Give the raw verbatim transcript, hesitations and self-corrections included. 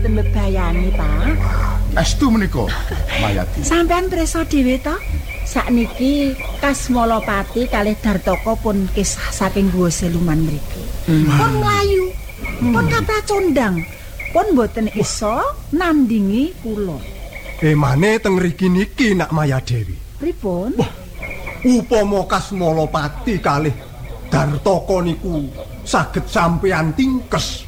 mboten bebayani, Pak. Estu menika, Mayati. Sampean preso dhewe to? Sakniki Kasmalapati kalih Dartaka pun kisah saking Guwa Seluman mriki. Hmm. Pun mlayu, hmm. pun kapracondang, pun mboten iso nandingi kula. Emane teng mriki niki Nak Mayadewi. Pripun? Wah, upama Kasmalapati kalih Dartaka niku saged sampeyan tingkes.